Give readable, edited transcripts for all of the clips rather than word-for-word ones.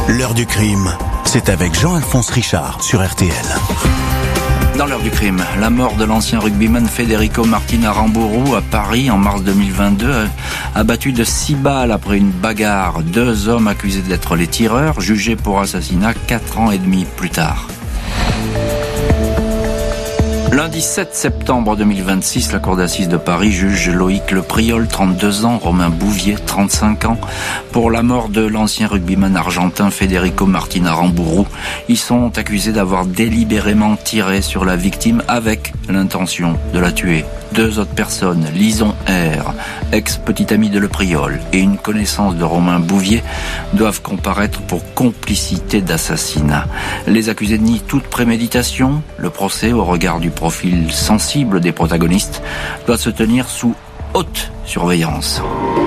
L'heure du crime, c'est avec Jean-Alphonse Richard sur RTL. Dans l'heure du crime, la mort de l'ancien rugbyman Federico Martin Aramburu à Paris en mars 2022, abattu de 6 balles après une bagarre. 2 hommes accusés d'être les tireurs, jugés pour assassinat 4 ans et demi plus tard. Lundi 7 septembre 2026, la cour d'assises de Paris juge Loïc Lepriol, 32 ans, Romain Bouvier, 35 ans, pour la mort de l'ancien rugbyman argentin Federico Martin Aramburu. Ils sont accusés d'avoir délibérément tiré sur la victime avec l'intention de la tuer. 2 autres personnes, Lison R, ex-petite amie de Lepriol, et une connaissance de Romain Bouvier, doivent comparaître pour complicité d'assassinat. Les accusés nient toute préméditation. Le procès, au regard du profil sensible des protagonistes, doit se tenir sous haute surveillance.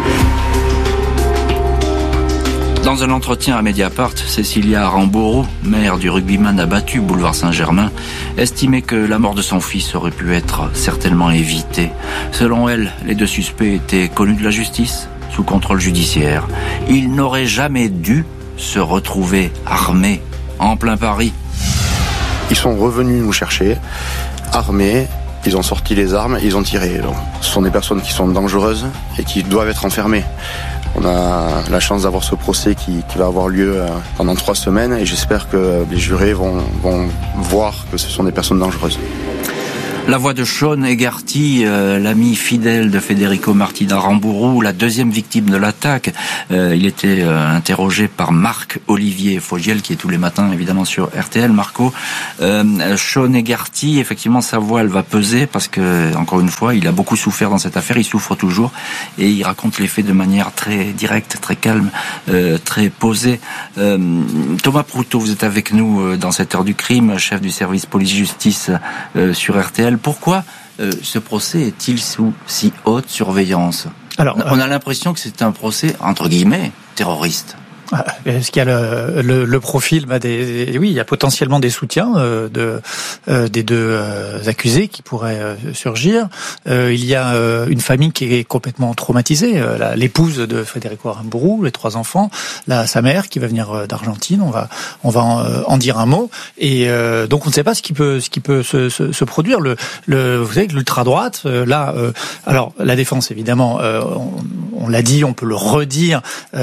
Dans un entretien à Mediapart, Cécilia Aramburu, mère du rugbyman abattu boulevard Saint-Germain, estimait que la mort de son fils aurait pu être certainement évitée. Selon elle, les 2 suspects étaient connus de la justice, sous contrôle judiciaire. Ils n'auraient jamais dû se retrouver armés en plein Paris. Ils sont revenus nous chercher, armés. Ils ont sorti les armes, ils ont tiré. Donc, ce sont des personnes qui sont dangereuses et qui doivent être enfermées. On a la chance d'avoir ce procès qui va avoir lieu pendant 3 semaines et j'espère que les jurés vont voir que ce sont des personnes dangereuses. La voix de Sean Egarty, l'ami fidèle de Federico Martin Aramburu, la 2e victime de l'attaque. Il était interrogé par Marc-Olivier Fogiel, qui est tous les matins évidemment sur RTL. Marco, Sean Egarty, effectivement sa voix elle va peser parce que, encore une fois, il a beaucoup souffert dans cette affaire, il souffre toujours et il raconte les faits de manière très directe, très calme, très posée. Thomas Proutot, vous êtes avec nous dans cette heure du crime, chef du service police-justice sur RTL. Pourquoi ce procès est-il sous si haute surveillance ? Alors, on a l'impression que c'est un procès, entre guillemets, terroriste. Est-ce qu'il y a le profil oui, il y a potentiellement des soutiens des 2 accusés qui pourraient surgir. Il y a une famille qui est complètement traumatisée. L'épouse de Federico Aramburu, les 3 enfants, sa mère qui va venir d'Argentine. On va en dire un mot. Et donc on ne sait pas ce qui peut se produire. Vous savez que l'ultra droite, alors la défense évidemment, on l'a dit, on peut le redire,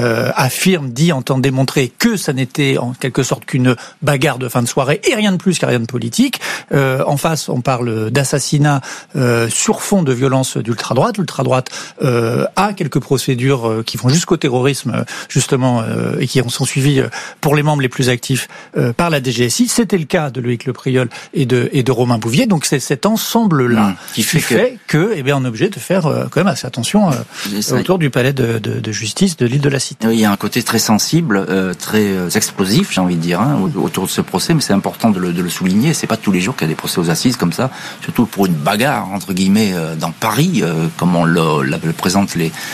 entend démontrer que ça n'était en quelque sorte qu'une bagarre de fin de soirée et rien de plus qu'à rien de politique. En face, on parle d'assassinat sur fond de violence d'ultra-droite. L'ultra-droite a quelques procédures qui vont jusqu'au terrorisme, justement, et qui sont suivies pour les membres les plus actifs par la DGSI. C'était le cas de Loïc Lepriol et de Romain Bouvier. Donc c'est cet ensemble-là qui fait que on est obligé de faire quand même assez attention autour du palais de justice de l'île de la Cité. Il y a un côté très sensible, très explosif, j'ai envie de dire, autour de ce procès, mais c'est important de le souligner. C'est pas tous les jours qu'il y a des procès aux assises comme ça, surtout pour une bagarre entre guillemets dans Paris, comme on le présentent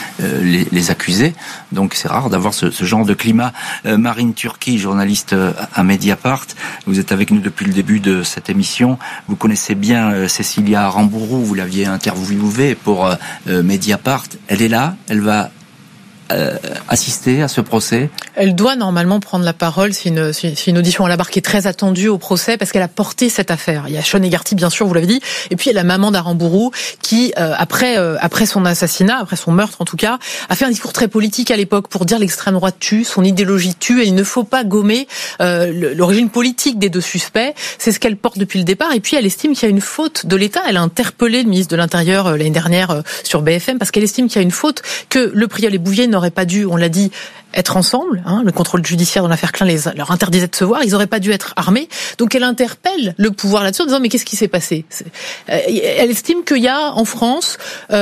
les accusés. Donc c'est rare d'avoir ce genre de climat. Marine Turki, journaliste à Mediapart, vous êtes avec nous depuis le début de cette émission. Vous connaissez bien Cécilia Aramburu, vous l'aviez interviewée pour Mediapart. Elle est là, elle va assister à ce procès. Elle doit normalement prendre la parole. C'est une audition à la barre qui est très attendue au procès parce qu'elle a porté cette affaire. Il y a Sean Egarty, bien sûr, vous l'avez dit, et puis il y a la maman d'Aramburu qui, après son assassinat, après son meurtre en tout cas, a fait un discours très politique à l'époque pour dire l'extrême droite tue, son idéologie tue, et il ne faut pas gommer l'origine politique des 2 suspects. C'est ce qu'elle porte depuis le départ. Et puis elle estime qu'il y a une faute de l'État. Elle a interpellé le ministre de l'Intérieur l'année dernière sur BFM parce qu'elle estime qu'il y a une faute, que Lepriol et Bouvier n'auraient pas dû, on l'a dit, être ensemble. Le contrôle judiciaire dans l'affaire Klein leur interdisait de se voir. Ils n'auraient pas dû être armés. Donc elle interpelle le pouvoir là-dessus en disant mais qu'est-ce qui s'est passé ? Elle estime qu'il y a en France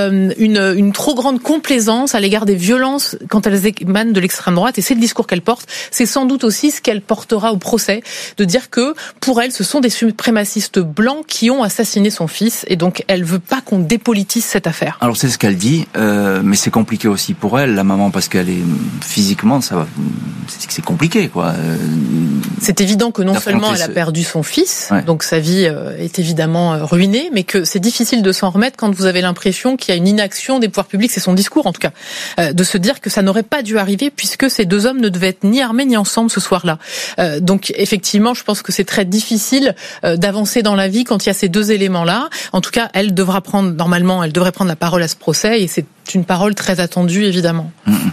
une trop grande complaisance à l'égard des violences quand elles émanent de l'extrême droite, et c'est le discours qu'elle porte. C'est sans doute aussi ce qu'elle portera au procès, de dire que pour elle ce sont des suprémacistes blancs qui ont assassiné son fils, et donc elle veut pas qu'on dépolitise cette affaire. Alors c'est ce qu'elle dit, mais c'est compliqué aussi pour elle, la maman, parce qu'elle est physiquement juridiquement, c'est compliqué, quoi. C'est évident que non seulement elle a perdu son fils, donc sa vie est évidemment ruinée, mais que c'est difficile de s'en remettre quand vous avez l'impression qu'il y a une inaction des pouvoirs publics, c'est son discours en tout cas, de se dire que ça n'aurait pas dû arriver puisque ces deux hommes ne devaient être ni armés ni ensemble ce soir-là. Donc effectivement, je pense que c'est très difficile d'avancer dans la vie quand il y a ces deux éléments-là. En tout cas, elle devrait prendre la parole à ce procès et c'est une parole très attendue, évidemment.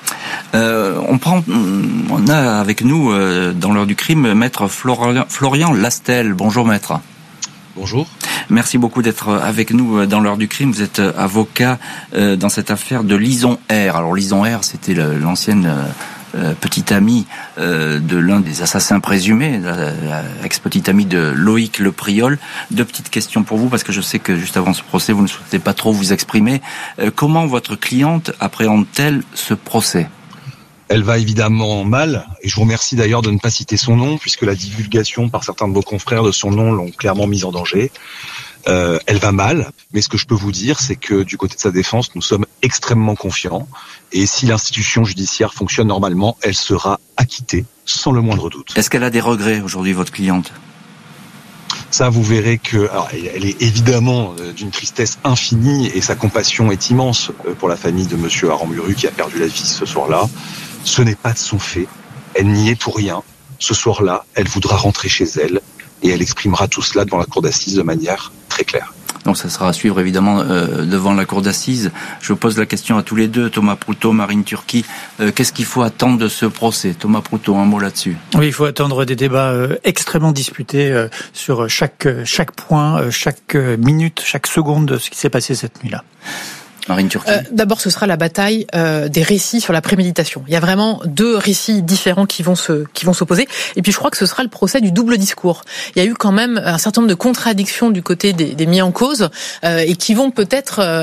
On a avec nous, dans l'heure du crime, maître Florian Lastel. Bonjour maître. Bonjour. Merci beaucoup d'être avec nous dans l'heure du crime. Vous êtes avocat dans cette affaire de Lison R. Alors Lison R, c'était l'ancienne petite amie de l'un des assassins présumés, ex-petite amie de Loïc Le Priol. Deux petites questions pour vous, parce que je sais que juste avant ce procès, vous ne souhaitez pas trop vous exprimer. Comment votre cliente appréhende-t-elle ce procès ? Elle va évidemment mal, et je vous remercie d'ailleurs de ne pas citer son nom, puisque la divulgation par certains de vos confrères de son nom l'ont clairement mise en danger. Elle va mal, mais ce que je peux vous dire, c'est que du côté de sa défense, nous sommes extrêmement confiants, et si l'institution judiciaire fonctionne normalement, elle sera acquittée, sans le moindre doute. Est-ce qu'elle a des regrets aujourd'hui, votre cliente ? Ça, vous verrez que, alors, elle est évidemment d'une tristesse infinie, et sa compassion est immense pour la famille de monsieur Aramburu qui a perdu la vie ce soir-là. Ce n'est pas de son fait, elle n'y est pour rien. Ce soir-là, elle voudra rentrer chez elle et elle exprimera tout cela devant la cour d'assises de manière très claire. Donc ça sera à suivre évidemment devant la cour d'assises. Je pose la question à tous les deux, Thomas Proutot, Marine Turki. Qu'est-ce qu'il faut attendre de ce procès ? Thomas Proutot, un mot là-dessus. Oui, il faut attendre des débats extrêmement disputés sur chaque point, chaque minute, chaque seconde de ce qui s'est passé cette nuit-là. Marine Turki. D'abord, ce sera la bataille des récits sur la préméditation. Il y a vraiment deux récits différents qui vont s'opposer. Et puis, je crois que ce sera le procès du double discours. Il y a eu quand même un certain nombre de contradictions du côté des mis en cause et qui vont peut-être